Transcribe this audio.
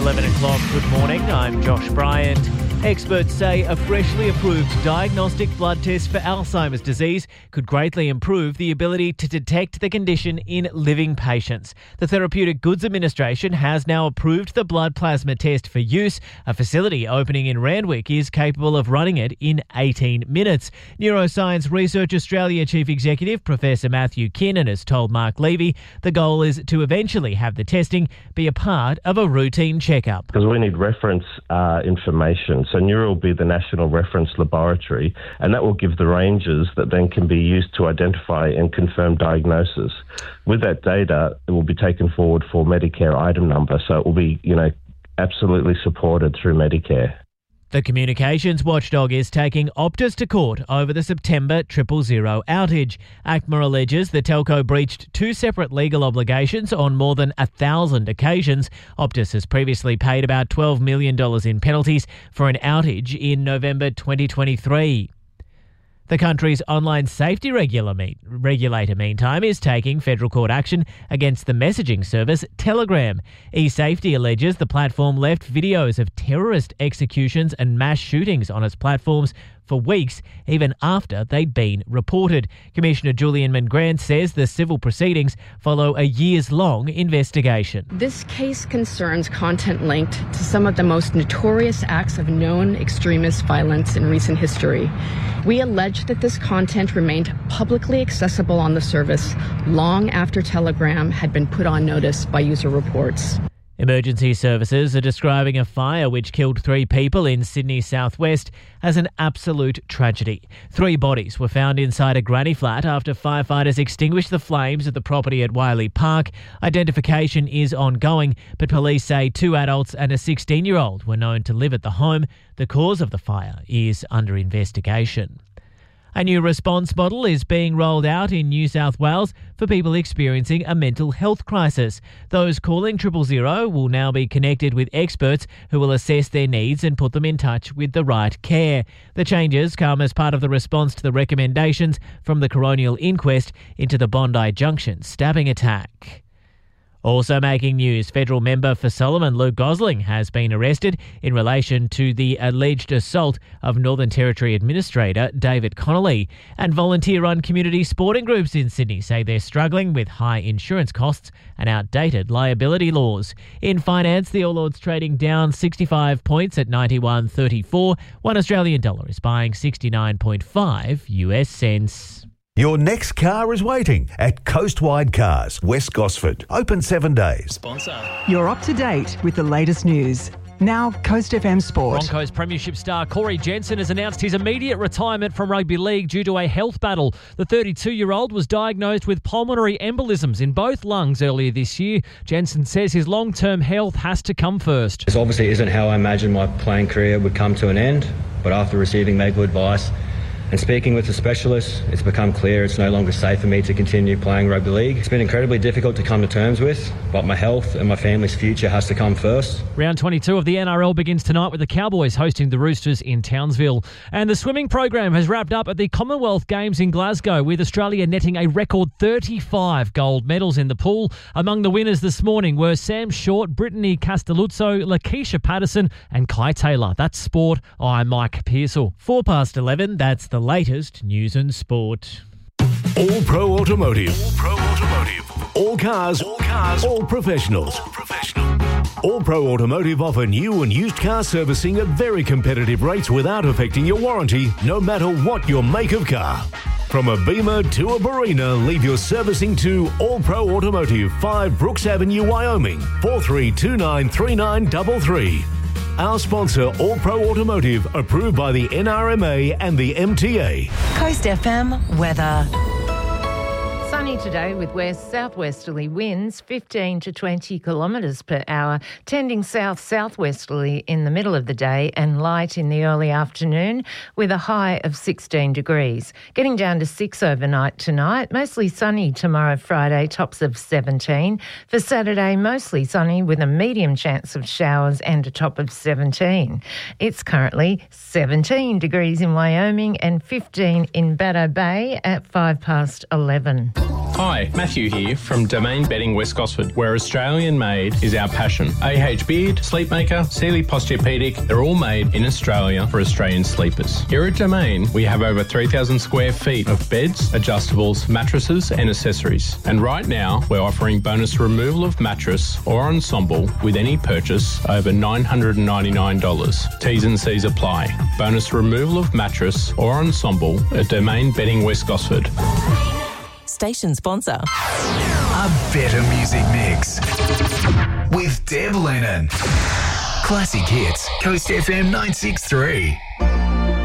11 o'clock. Good morning, I'm Josh Bryant. Experts say a freshly approved diagnostic blood test for Alzheimer's disease could greatly improve the ability to detect the condition in living patients. The Therapeutic Goods Administration has now approved the blood plasma test for use. A facility opening in Randwick is capable of running it in 18 minutes. Neuroscience Research Australia Chief Executive Professor Matthew Kinnan has told Mark Levy the goal is to eventually have the testing be a part of a routine checkup. Because we need reference information. So Neuro will be the national reference laboratory, and that will give the ranges that then can be used to identify and confirm diagnosis. With that data, it will be taken forward for Medicare item number, so it will be, absolutely supported through Medicare. The communications watchdog is taking Optus to court over the September 000 outage. ACMA alleges the telco breached two separate legal obligations on more than 1,000 occasions. Optus has previously paid about $12 million in penalties for an outage in November 2023. The country's online safety regulator, meantime, is taking federal court action against the messaging service Telegram. eSafety alleges the platform left videos of terrorist executions and mass shootings on its platforms for weeks, even after they'd been reported. Commissioner Julian Mangrant says the civil proceedings follow a years-long investigation. This case concerns content linked to some of the most notorious acts of known extremist violence in recent history. We allege that this content remained publicly accessible on the service long after Telegram had been put on notice by user reports. Emergency services are describing a fire which killed 3 people in Sydney's southwest as an absolute tragedy. 3 bodies were found inside a granny flat after firefighters extinguished the flames at the property at Wiley Park. Identification is ongoing, but police say 2 adults and a 16-year-old were known to live at the home. The cause of the fire is under investigation. A new response model is being rolled out in New South Wales for people experiencing a mental health crisis. Those calling 000 will now be connected with experts who will assess their needs and put them in touch with the right care. The changes come as part of the response to the recommendations from the coronial inquest into the Bondi Junction stabbing attack. Also making news, federal member for Solomon Luke Gosling has been arrested in relation to the alleged assault of Northern Territory Administrator David Connolly. And volunteer-run community sporting groups in Sydney say they're struggling with high insurance costs and outdated liability laws. In finance, the All Ords trading down 65 points at 91.34. $1 Australian is buying 69.5 US cents. Your next car is waiting at Coastwide Cars, West Gosford. Open 7 days. Sponsor. You're up to date with the latest news. Now, Coast FM Sport. Broncos premiership star Corey Jensen has announced his immediate retirement from rugby league due to a health battle. The 32-year-old was diagnosed with pulmonary embolisms in both lungs earlier this year. Jensen says his long-term health has to come first. This obviously isn't how I imagined my playing career would come to an end, but after receiving medical advice and speaking with the specialist, it's become clear it's no longer safe for me to continue playing rugby league. It's been incredibly difficult to come to terms with, but my health and my family's future has to come first. Round 22 of the NRL begins tonight with the Cowboys hosting the Roosters in Townsville. And the swimming program has wrapped up at the Commonwealth Games in Glasgow, with Australia netting a record 35 gold medals in the pool. Among the winners this morning were Sam Short, Brittany Castelluzzo, Lakeisha Patterson and Kai Taylor. That's sport. I'm Mike Pearsall. 11, that's the latest news and sport. All Pro Automotive. All Pro Automotive. All cars. All cars. All professionals. All professional. All Pro Automotive offer new and used car servicing at very competitive rates without affecting your warranty, no matter what your make of car. From a Beamer to a Barina, leave your servicing to All Pro Automotive, 5 Brooks Avenue, Wyoming, 43293933. Our sponsor, All Pro Automotive, approved by the NRMA and the MTA. Coast FM weather. Sunny today with west-southwesterly winds 15 to 20 kilometres per hour, tending south-southwesterly in the middle of the day and light in the early afternoon with a high of 16 degrees. Getting down to 6 overnight tonight, mostly sunny tomorrow Friday, tops of 17. For Saturday, mostly sunny with a medium chance of showers and a top of 17. It's currently 17 degrees in Wyoming and 15 in Bateau Bay at 11:05. Hi, Matthew here from Domain Bedding West Gosford, where Australian made is our passion. AH Beard, Sleepmaker, Sealy Posturepedic, they're all made in Australia for Australian sleepers. Here at Domain, we have over 3,000 square feet of beds, adjustables, mattresses and accessories. And right now, we're offering bonus removal of mattress or ensemble with any purchase over $999. T's and C's apply. Bonus removal of mattress or ensemble at Domain Bedding West Gosford. Station sponsor. A better music mix with Deb Lennon. Classic hits, Coast FM 963.